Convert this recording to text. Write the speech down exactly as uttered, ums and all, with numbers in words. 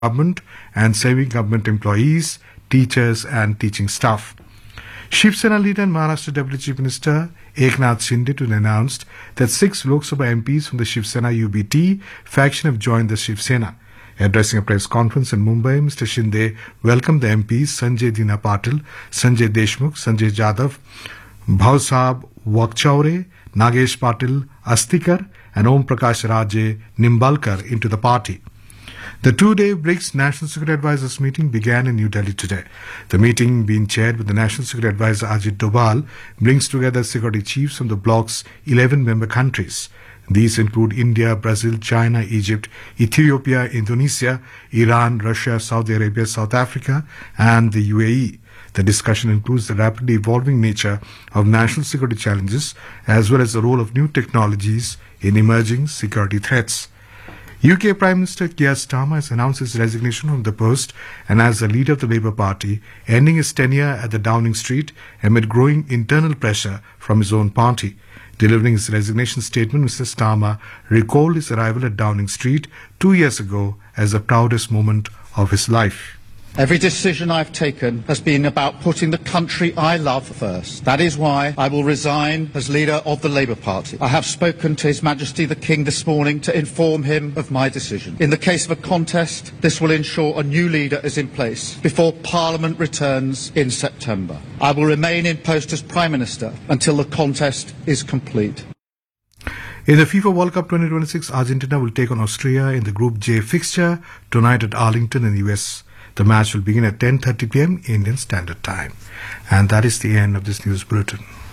government and semi-government employees, teachers and teaching staff. Shiv Sena leader and Maharashtra Deputy Chief Minister Eknath Shinde today announced that six Lok Sabha M Ps from the Shiv Sena U B T faction have joined the Shiv Sena. Addressing a press conference in Mumbai, Mister Shinde welcomed the M Ps Sanjay Dina Patil, Sanjay Deshmukh, Sanjay Jadhav, Bhausab Wakchaure, Nagesh Patil, Astikar and Om Prakash Raje Nimbalkar into the party. The two-day BRICS National Security Advisors meeting began in New Delhi today. The meeting, being chaired with the National Security Advisor Ajit Doval, brings together security chiefs from the bloc's eleven member countries. These include India, Brazil, China, Egypt, Ethiopia, Indonesia, Iran, Russia, Saudi Arabia, South Africa, and the U A E. The discussion includes the rapidly evolving nature of national security challenges as well as the role of new technologies in emerging security threats. U K Prime Minister Keir Starmer has announced his resignation from the post and as the leader of the Labour Party, ending his tenure at the Downing Street amid growing internal pressure from his own party. Delivering his resignation statement, Mister Starmer recalled his arrival at Downing Street two years ago as the proudest moment of his life. Every decision I've taken has been about putting the country I love first. That is why I will resign as leader of the Labour Party. I have spoken to His Majesty the King this morning to inform him of my decision. In the case of a contest, this will ensure a new leader is in place before Parliament returns in September. I will remain in post as Prime Minister until the contest is complete. In the FIFA World Cup twenty twenty-six, Argentina will take on Austria in the Group J fixture tonight at Arlington in the U S. The match will begin at ten thirty p.m. Indian Standard Time. And that is the end of this news bulletin.